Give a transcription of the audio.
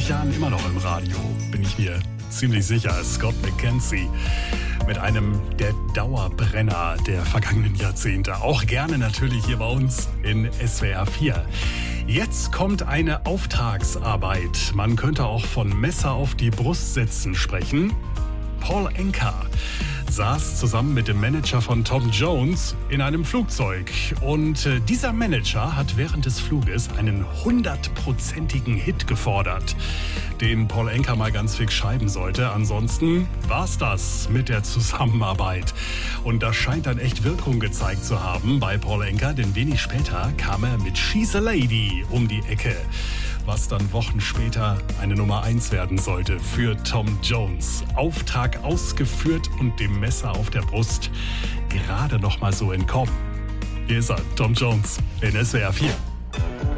Jahren immer noch im Radio, bin ich mir ziemlich sicher. Scott McKenzie mit einem der Dauerbrenner der vergangenen Jahrzehnte. Auch gerne natürlich hier bei uns in SWR 4. Jetzt kommt eine Auftragsarbeit. Man könnte auch von Messer auf die Brust setzen sprechen. Paul Anka saß zusammen mit dem Manager von Tom Jones in einem Flugzeug. Und dieser Manager hat während des Fluges einen 100%igen Hit gefordert, den Paul Anka mal ganz fix schreiben sollte. Ansonsten war's das mit der Zusammenarbeit. Und das scheint dann echt Wirkung gezeigt zu haben bei Paul Anka, denn wenig später kam er mit She's a Lady um die Ecke, was dann Wochen später eine Nummer 1 werden sollte für Tom Jones. Auftrag ausgeführt und dem Messer auf der Brust gerade noch mal so entkommen. Hier ist er, Tom Jones in SWR 4.